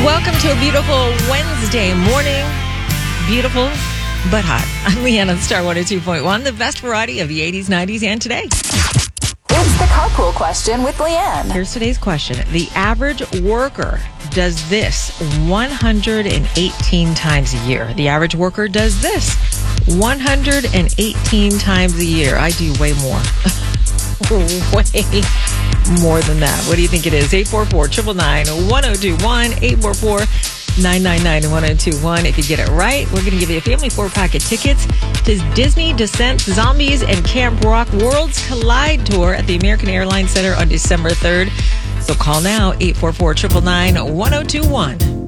Welcome to a beautiful Wednesday morning. Beautiful, but hot. I'm Leanna, Star 102.1, the best variety of the 80s, 90s, and today. It's the carpool question with Leanne. Here's today's question. The average worker does this 118 times a year. The average worker does this 118 times a year. I do way more. Way more than that. What do you think it is? 844-999-1021, 844-999-1021. If you get it right, we're going to give you a family 4-pack of tickets to Disney Descent Zombies and Camp Rock Worlds Collide Tour at the American Airlines Center on December 3rd. So call now, 844-999-1021.